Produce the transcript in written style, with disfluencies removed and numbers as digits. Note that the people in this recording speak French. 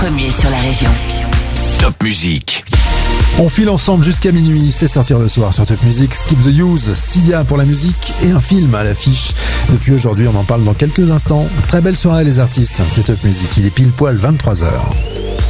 Premier sur la région. Top Music. On file ensemble jusqu'à minuit, c'est sortir le soir sur Top Music. Skip the Use, Sia pour la musique et un film à l'affiche. Depuis aujourd'hui, on en parle dans quelques instants. Très belle soirée les artistes, c'est Top Music, il est pile poil 23h.